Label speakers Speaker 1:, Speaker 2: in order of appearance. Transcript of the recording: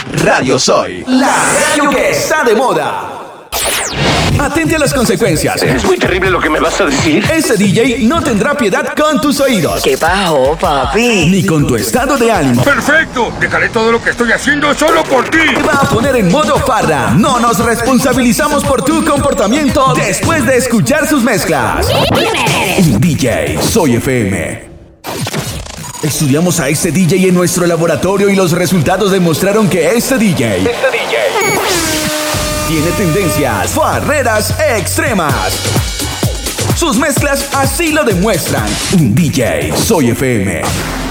Speaker 1: Radio Soy, la radio que está de moda. Atente a las consecuencias.
Speaker 2: Es muy terrible lo que me vas a decir.
Speaker 1: Este DJ no tendrá piedad con tus oídos.
Speaker 3: ¿Qué pasó, papi?
Speaker 1: Ni con tu estado de ánimo.
Speaker 2: ¡Perfecto! Dejaré todo lo que estoy haciendo solo por ti.
Speaker 1: Te va a poner en modo farra. No nos responsabilizamos por tu comportamiento después de escuchar sus mezclas. Un DJ Soy FM. Estudiamos a este DJ en nuestro laboratorio y los resultados demostraron que este DJ tiene tendencias farreras extremas. Sus mezclas así lo demuestran. Un DJ Soy FM.